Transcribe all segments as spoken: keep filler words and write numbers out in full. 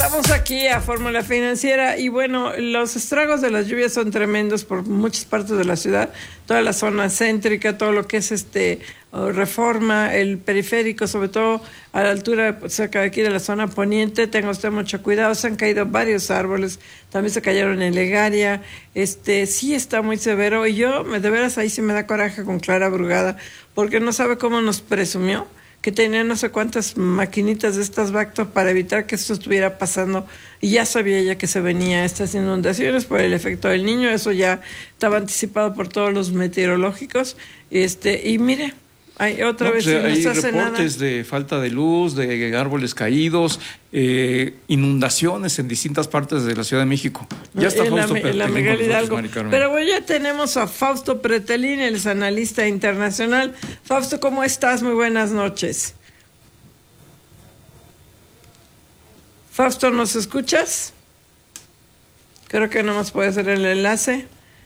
Estamos aquí a Fórmula Financiera y bueno, los estragos de las lluvias son tremendos por muchas partes de la ciudad, toda la zona céntrica, todo lo que es este Reforma, el periférico, sobre todo a la altura cerca de aquí de la zona poniente. Tenga usted mucho cuidado, se han caído varios árboles, también se cayeron en Legaria, este sí está muy severo y yo de veras ahí sí me da coraje con Clara Brugada, porque no sabe cómo nos presumió que tenía no sé cuántas maquinitas de estas Bacto para evitar que esto estuviera pasando, y ya sabía ella que se venía estas inundaciones por el efecto del Niño. Eso ya estaba anticipado por todos los meteorológicos, este y mire, hay otra no, vez pues, no hay se hace reportes nada. De falta de luz, de árboles caídos, eh, inundaciones en distintas partes de la Ciudad de México. Ya está en Fausto la, en la Pretelín Miguel con nosotros, Hidalgo. Pero bueno, ya tenemos a Fausto Pretelín, él es analista internacional. Fausto, ¿cómo estás? Muy buenas noches. Fausto, ¿nos escuchas? Creo que no nos puede hacer el enlace,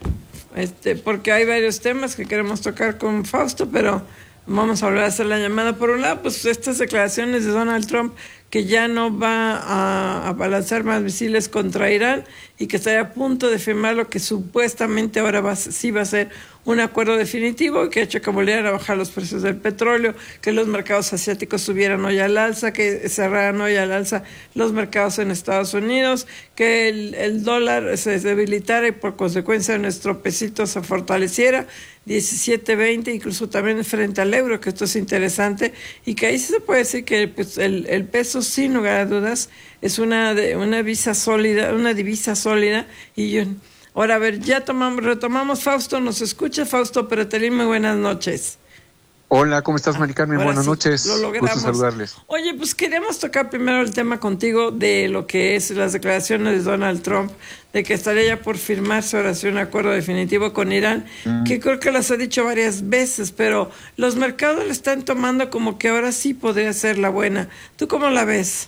este, porque hay varios temas que queremos tocar con Fausto, pero vamos a volver a hacer la llamada. Por un lado, pues estas declaraciones de Donald Trump, que ya no va a, a lanzar más misiles contra Irán y que estaría a punto de firmar lo que supuestamente ahora va, sí va a ser un acuerdo definitivo, que ha hecho que volvieran a bajar los precios del petróleo, que los mercados asiáticos subieran hoy al alza, que cerraran hoy al alza los mercados en Estados Unidos, que el, el dólar se debilitara y por consecuencia nuestro pesito se fortaleciera, diecisiete veinte, incluso también frente al euro, que esto es interesante, y que ahí sí se puede decir que pues, el, el peso, sin lugar a dudas, es una, de, una divisa sólida, una divisa sólida, y yo... Ahora, a ver, ya tomamos, retomamos. Fausto, ¿nos escucha? Fausto Pretelín, muy buenas noches. Hola, ¿cómo estás, Mari Carmen? Ahora Buenas sí, noches, lo logramos. Gusto saludarles. Oye, pues queríamos tocar primero el tema contigo de lo que es las declaraciones de Donald Trump, de que estaría ya por firmarse ahora sí un acuerdo definitivo con Irán, mm. que creo que las ha dicho varias veces, pero los mercados le están tomando como que ahora sí podría ser la buena. ¿Tú cómo la ves?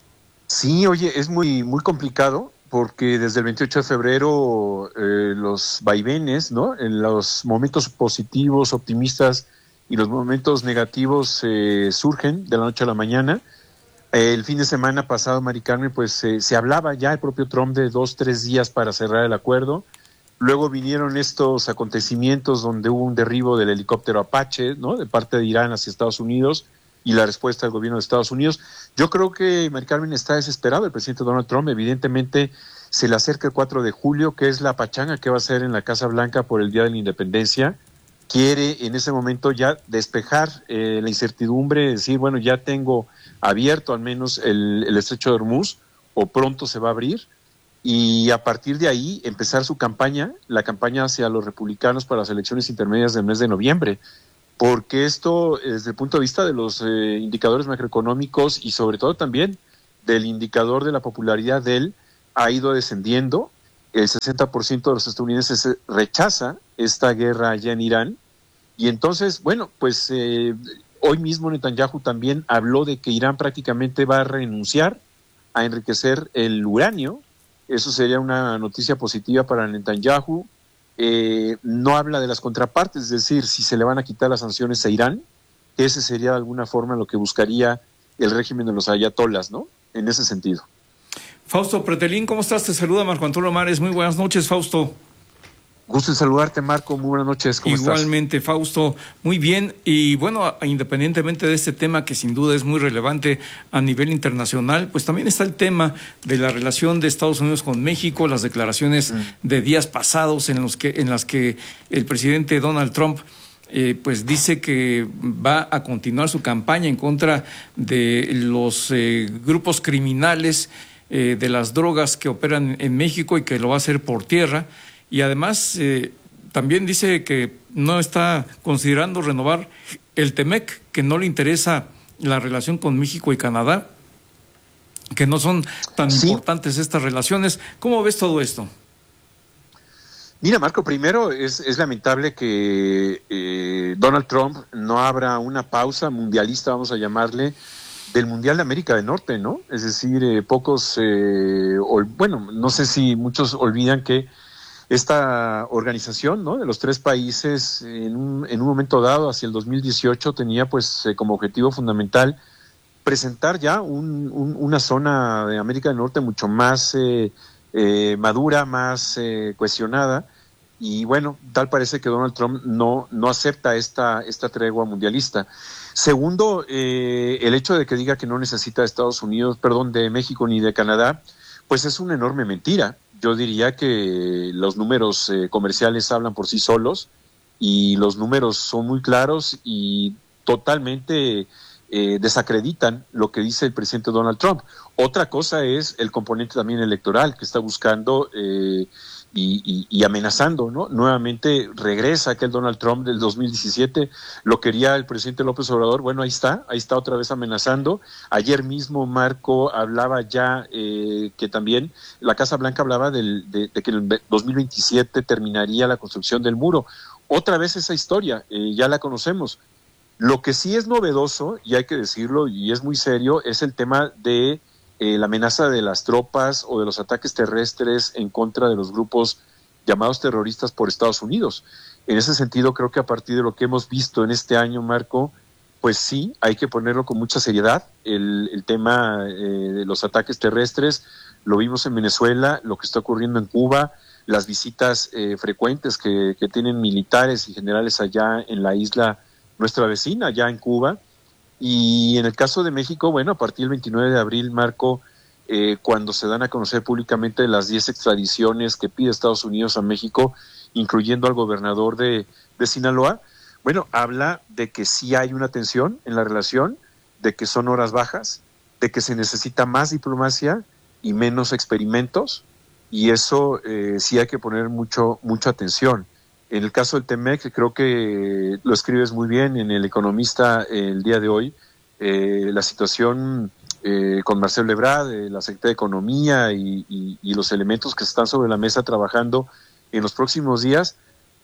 Sí, oye, es muy, muy complicado, porque desde el veintiocho de febrero eh, los vaivenes, ¿no? En los momentos positivos, optimistas y los momentos negativos eh, surgen de la noche a la mañana. Eh, el fin de semana pasado, Mari Carmen, pues eh, se hablaba ya el propio Trump de dos, tres días para cerrar el acuerdo. Luego vinieron estos acontecimientos donde hubo un derribo del helicóptero Apache, ¿no? De parte de Irán hacia Estados Unidos, y la respuesta del gobierno de Estados Unidos. Yo creo que, Mari Carmen, está desesperado el presidente Donald Trump. Evidentemente se le acerca el cuatro de julio, que es la pachanga que va a ser en la Casa Blanca por el Día de la Independencia. Quiere en ese momento ya despejar eh, la incertidumbre, decir, bueno, ya tengo abierto al menos el, el estrecho de Hormuz, o pronto se va a abrir, y a partir de ahí empezar su campaña, la campaña hacia los republicanos para las elecciones intermedias del mes de noviembre. Porque esto, desde el punto de vista de los eh, indicadores macroeconómicos y sobre todo también del indicador de la popularidad de él, ha ido descendiendo. El sesenta por ciento de los estadounidenses rechaza esta guerra allá en Irán. Y entonces, bueno, pues eh, hoy mismo Netanyahu también habló de que Irán prácticamente va a renunciar a enriquecer el uranio. Eso sería una noticia positiva para Netanyahu. Eh, no habla de las contrapartes, es decir, si se le van a quitar las sanciones a Irán, que ese sería de alguna forma lo que buscaría el régimen de los ayatolas, ¿no? En ese sentido. Fausto Pretelín, ¿cómo estás? Te saluda Marco Antonio Mares. Muy buenas noches, Fausto. Gusto en saludarte, Marco. Muy buenas noches. ¿Cómo estás? Igualmente, Fausto. Muy bien. Y bueno, independientemente de este tema que sin duda es muy relevante a nivel internacional, pues también está el tema de la relación de Estados Unidos con México, las declaraciones mm. de días pasados en los que en las que el presidente Donald Trump eh, pues dice que va a continuar su campaña en contra de los eh, grupos criminales eh, de las drogas que operan en México, y que lo va a hacer por tierra. Y además eh, también dice que no está considerando renovar el TEMEC, que no le interesa la relación con México y Canadá, que no son tan sí. importantes estas relaciones. ¿Cómo ves todo esto? Mira, Marco, primero es, es lamentable que eh, Donald Trump no abra una pausa mundialista, vamos a llamarle, del Mundial de América del Norte, ¿no? Es decir, eh, pocos, eh, ol, bueno, no sé si muchos olvidan que esta organización, ¿no?, de los tres países en un, en un momento dado, hacia el dos mil dieciocho, tenía pues eh, como objetivo fundamental presentar ya un, un, una zona de América del Norte mucho más eh, eh, madura, más eh, cohesionada. Y bueno, tal parece que Donald Trump no, no acepta esta, esta tregua mundialista. Segundo, eh, el hecho de que diga que no necesita de Estados Unidos, perdón, de México ni de Canadá, pues es una enorme mentira. Yo diría que los números eh, comerciales hablan por sí solos y los números son muy claros y totalmente eh, desacreditan lo que dice el presidente Donald Trump. Otra cosa es el componente también electoral que está buscando eh, y, y, y amenazando, ¿no? Nuevamente regresa aquel Donald Trump del dos mil diecisiete, lo quería el presidente López Obrador, bueno, ahí está, ahí está otra vez amenazando. Ayer mismo Marco hablaba ya eh, que también la Casa Blanca hablaba del, de, de que en el dos mil veintisiete terminaría la construcción del muro. Otra vez esa historia, eh, ya la conocemos. Lo que sí es novedoso, y hay que decirlo, y es muy serio, es el tema de eh, la amenaza de las tropas o de los ataques terrestres en contra de los grupos llamados terroristas por Estados Unidos. En ese sentido, creo que a partir de lo que hemos visto en este año, Marco, pues sí, hay que ponerlo con mucha seriedad. El, el tema eh, de los ataques terrestres, lo vimos en Venezuela, lo que está ocurriendo en Cuba, las visitas eh, frecuentes que, que tienen militares y generales allá en la isla, nuestra vecina, allá en Cuba. Y en el caso de México, bueno, a partir del veintinueve de abril, Marco, eh, cuando se dan a conocer públicamente las diez extradiciones que pide Estados Unidos a México, incluyendo al gobernador de, de Sinaloa, bueno, habla de que sí hay una tensión en la relación, de que son horas bajas, de que se necesita más diplomacia y menos experimentos, y eso eh, sí hay que poner mucho mucha atención. En el caso del T-MEC, creo que lo escribes muy bien en El Economista eh, el día de hoy, eh, la situación eh, con Marcelo Ebrard, eh, la Secretaría de Economía y, y, y los elementos que están sobre la mesa trabajando en los próximos días,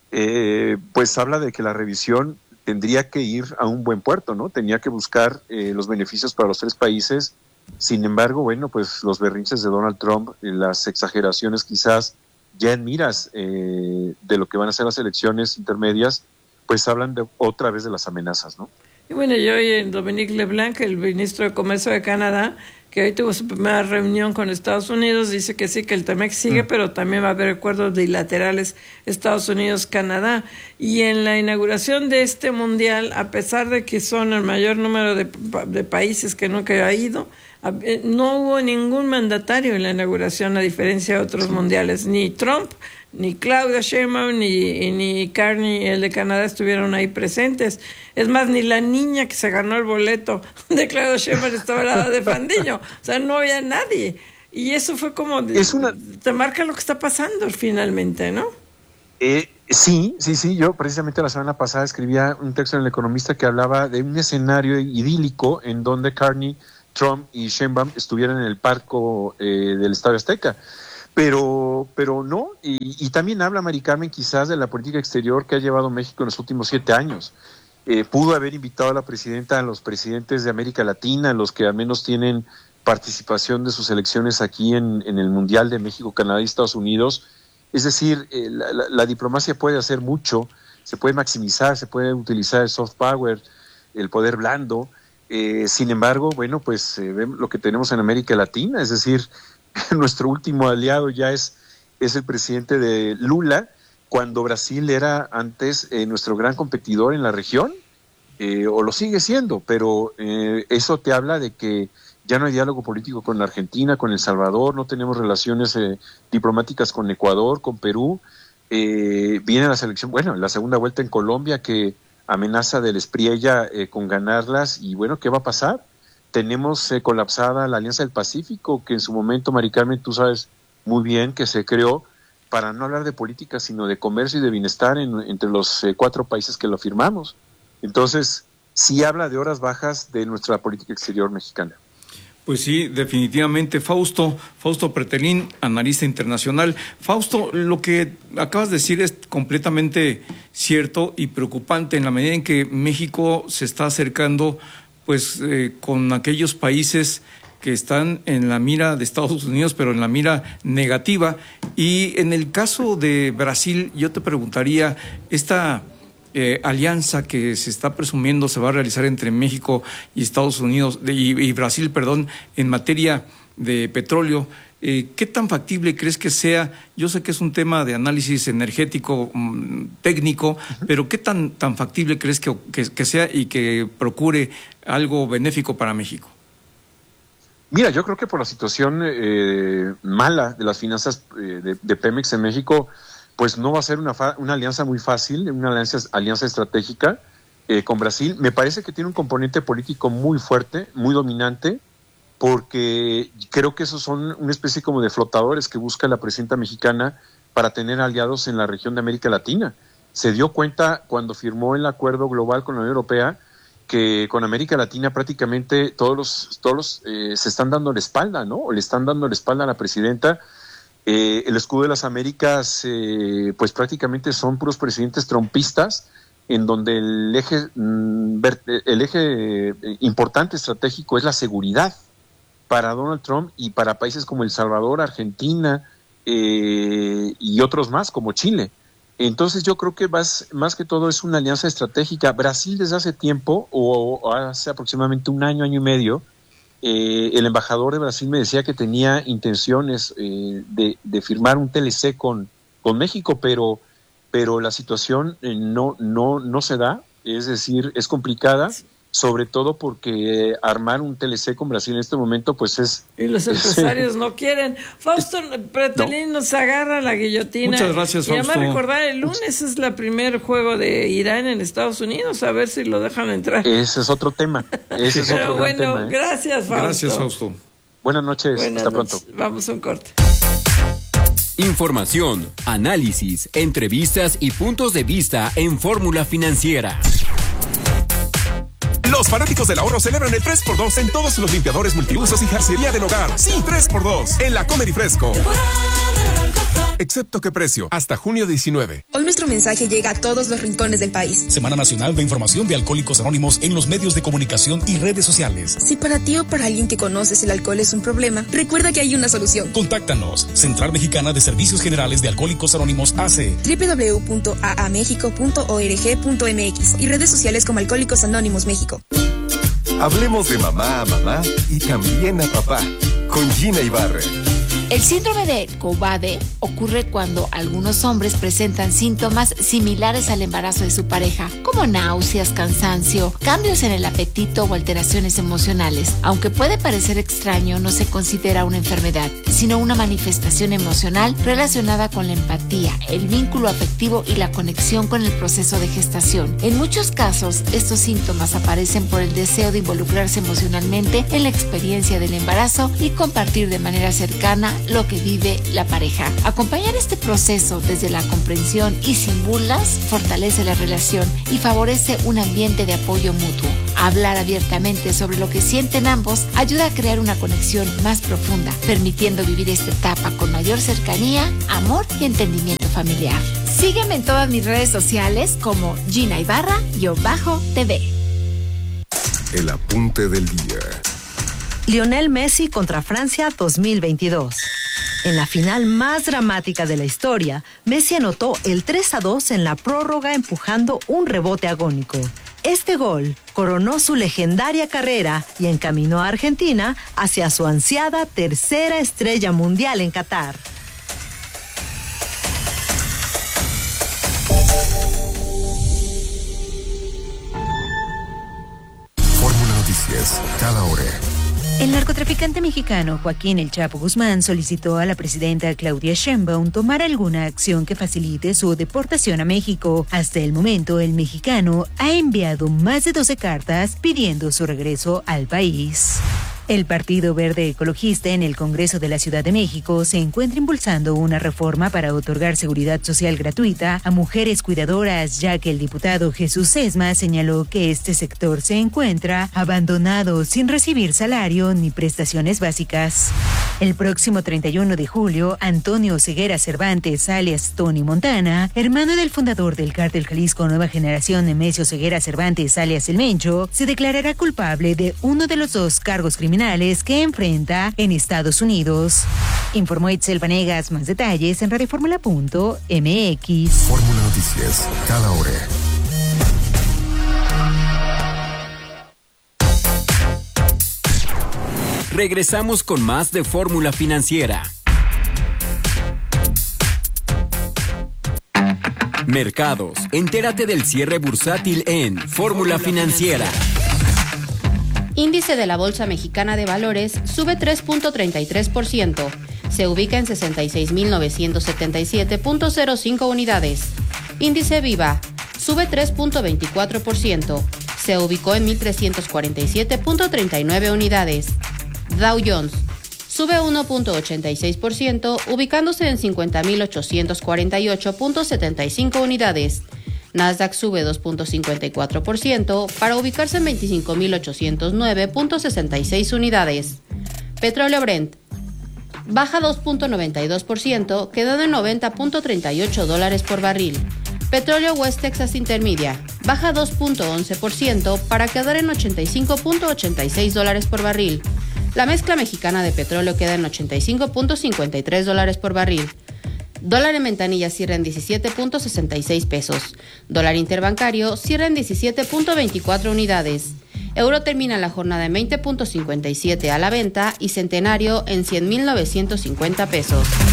eh, pues habla de que la revisión tendría que ir a un buen puerto, ¿no? Tenía que buscar eh, los beneficios para los tres países. Sin embargo, bueno, pues los berrinches de Donald Trump, eh, las exageraciones quizás ya en miras eh, de lo que van a ser las elecciones intermedias, pues hablan de, otra vez de las amenazas, ¿no? Y bueno, yo oí en Dominique LeBlanc, el ministro de Comercio de Canadá, que hoy tuvo su primera reunión con Estados Unidos, dice que sí, que el T-MEC sigue, mm. pero también va a haber acuerdos bilaterales Estados Unidos-Canadá. Y en la inauguración de este mundial, a pesar de que son el mayor número de, de países que nunca ha ido, no hubo ningún mandatario en la inauguración, a diferencia de otros mundiales. Ni Trump, ni Claudia Sheinbaum, ni, ni Carney, el de Canadá, estuvieron ahí presentes. Es más, ni la niña que se ganó el boleto de Claudia Sheinbaum estaba al lado de Fandiño. O sea, no había nadie. Y eso fue como... Es una... Te marca lo que está pasando finalmente, ¿no? Eh, sí, sí, sí. Yo precisamente la semana pasada escribía un texto en El Economista que hablaba de un escenario idílico en donde Carney, Trump y Sheinbaum estuvieran en el palco eh, del Estadio Azteca. Pero, pero no, y, y también habla Mari Carmen quizás de la política exterior que ha llevado México en los últimos siete años. Eh, pudo haber invitado a la presidenta a los presidentes de América Latina, los que al menos tienen participación de sus elecciones aquí en, en el Mundial de México, Canadá y Estados Unidos. Es decir, eh, la, la, la diplomacia puede hacer mucho, se puede maximizar, se puede utilizar el soft power, el poder blando. Eh, sin embargo, bueno, pues eh, vemos lo que tenemos en América Latina, es decir, nuestro último aliado ya es, es el presidente de Lula, cuando Brasil era antes eh, nuestro gran competidor en la región, eh, o lo sigue siendo, pero eh, eso te habla de que ya no hay diálogo político con la Argentina, con El Salvador, no tenemos relaciones eh, diplomáticas con Ecuador, con Perú, eh, viene la selección, bueno, la segunda vuelta en Colombia que amenaza del Espriella eh, con ganarlas, y bueno, ¿qué va a pasar? Tenemos eh, colapsada la Alianza del Pacífico, que en su momento, Mari Carmen, tú sabes muy bien que se creó para no hablar de política, sino de comercio y de bienestar en, entre los eh, cuatro países que lo firmamos. Entonces, sí habla de horas bajas de nuestra política exterior mexicana. Pues sí, definitivamente. Fausto, Fausto Pretelín, analista internacional. Fausto, lo que acabas de decir es completamente cierto y preocupante en la medida en que México se está acercando pues eh, con aquellos países que están en la mira de Estados Unidos, pero en la mira negativa. Y en el caso de Brasil, yo te preguntaría, esta eh, alianza que se está presumiendo se va a realizar entre México y Estados Unidos de, y, y Brasil, perdón, en materia de petróleo. Eh, ¿Qué tan factible crees que sea? Yo sé que es un tema de análisis energético um, técnico, uh-huh. pero ¿qué tan, tan factible crees que, que, que sea y que procure algo benéfico para México? Mira, yo creo que por la situación eh, mala de las finanzas eh, de, de Pemex en México, pues no va a ser una, fa- una alianza muy fácil, una alianza, alianza estratégica eh, con Brasil. Me parece que tiene un componente político muy fuerte, muy dominante, porque creo que esos son una especie como de flotadores que busca la presidenta mexicana para tener aliados en la región de América Latina. Se dio cuenta cuando firmó el acuerdo global con la Unión Europea que con América Latina prácticamente todos los, todos los, eh, se están dando la espalda, ¿no? O le están dando la espalda a la presidenta. Eh, el escudo de las Américas, eh, pues prácticamente son puros presidentes trumpistas, en donde el eje, el eje importante estratégico es la seguridad para Donald Trump y para países como El Salvador, Argentina eh, y otros más, como Chile. Entonces yo creo que más, más que todo es una alianza estratégica. Brasil desde hace tiempo, o, o hace aproximadamente un año, año y medio, eh, el embajador de Brasil me decía que tenía intenciones eh, de, de firmar un T L C con, con México, pero, pero la situación eh, no, no, no se da, es decir, es complicada. Sobre todo porque armar un T L C con Brasil en este momento, pues es... Y los empresarios es, no quieren. Fausto Pretelín no. nos agarra la guillotina. Muchas gracias, Fausto. Y además recordar, el lunes es el primer juego de Irán en Estados Unidos, a ver si lo dejan entrar. Ese es otro tema. Ese es Pero otro bueno, gran tema, ¿eh? gracias, Fausto. Gracias, Fausto. Buenas noches, Buenas hasta noches. pronto. Vamos a un corte. Información, análisis, entrevistas y puntos de vista en Fórmula Financiera. Los fanáticos del ahorro celebran el tres por dos en todos los limpiadores multiusos y jarcería del hogar. Sí, tres por dos en la Comer y Fresco. Excepto qué precio, hasta junio diecinueve. Hoy nuestro mensaje llega a todos los rincones del país. Semana Nacional de Información de Alcohólicos Anónimos en los medios de comunicación y redes sociales. Si para ti o para alguien que conoces el alcohol es un problema, recuerda que hay una solución. Contáctanos. Central Mexicana de Servicios Generales de Alcohólicos Anónimos A C. doble u doble u doble u punto a a mexico punto org punto m x y redes sociales como Alcohólicos Anónimos México. Hablemos de mamá a mamá y también a papá con Gina Ibarra. El síndrome de Cobbade ocurre cuando algunos hombres presentan síntomas similares al embarazo de su pareja, como náuseas, cansancio, cambios en el apetito o alteraciones emocionales. Aunque puede parecer extraño, no se considera una enfermedad, sino una manifestación emocional relacionada con la empatía, el vínculo afectivo y la conexión con el proceso de gestación. En muchos casos, estos síntomas aparecen por el deseo de involucrarse emocionalmente en la experiencia del embarazo y compartir de manera cercana lo que vive la pareja. Acompañar este proceso desde la comprensión y sin burlas fortalece la relación y favorece un ambiente de apoyo mutuo. Hablar abiertamente sobre lo que sienten ambos ayuda a crear una conexión más profunda, permitiendo vivir esta etapa con mayor cercanía, amor y entendimiento familiar. Sígueme en todas mis redes sociales como Gina Ibarra-T V. El apunte del día. Lionel Messi contra Francia dos mil veintidós. En la final más dramática de la historia, Messi anotó el tres a dos en la prórroga empujando un rebote agónico. Este gol coronó su legendaria carrera y encaminó a Argentina hacia su ansiada tercera estrella mundial en Qatar. Fórmula Noticias, cada hora. El narcotraficante mexicano Joaquín El Chapo Guzmán solicitó a la presidenta Claudia Sheinbaum tomar alguna acción que facilite su deportación a México. Hasta el momento, el mexicano ha enviado más de doce cartas pidiendo su regreso al país. El Partido Verde Ecologista en el Congreso de la Ciudad de México se encuentra impulsando una reforma para otorgar seguridad social gratuita a mujeres cuidadoras, ya que el diputado Jesús Sesma señaló que este sector se encuentra abandonado sin recibir salario ni prestaciones básicas. El próximo treinta y uno de julio, Antonio Ceguera Cervantes, alias Tony Montana, hermano del fundador del Cártel Jalisco Nueva Generación, Nemesio Ceguera Cervantes, alias El Mencho, se declarará culpable de uno de los dos cargos criminales que enfrenta en Estados Unidos. Informó Itzel Vanegas. Más detalles en radioformula punto m x. Fórmula Noticias, cada hora. Regresamos con más de Fórmula Financiera. Mercados. Entérate del cierre bursátil en Fórmula Financiera. Índice de la Bolsa Mexicana de Valores sube tres punto treinta y tres por ciento. Se ubica en sesenta y seis mil novecientos setenta y siete punto cero cinco unidades. Índice Viva sube tres punto veinticuatro por ciento. Se ubicó en mil trescientos cuarenta y siete punto treinta y nueve unidades. Dow Jones sube uno punto ochenta y seis por ciento, ubicándose en cincuenta mil ochocientos cuarenta y ocho punto setenta y cinco unidades. Nasdaq sube dos punto cincuenta y cuatro por ciento para ubicarse en veinticinco mil ochocientos nueve punto sesenta y seis unidades. Petróleo Brent baja dos punto noventa y dos por ciento, quedando en noventa punto treinta y ocho dólares por barril. Petróleo West Texas Intermedia baja dos punto once por ciento para quedar en ochenta y cinco punto ochenta y seis dólares por barril. La mezcla mexicana de petróleo queda en ochenta y cinco punto cincuenta y tres dólares por barril. Dólar en ventanilla cierra en diecisiete punto sesenta y seis pesos. Dólar interbancario cierra en diecisiete punto veinticuatro unidades. Euro termina la jornada en veinte punto cincuenta y siete a la venta y centenario en cien mil novecientos cincuenta pesos.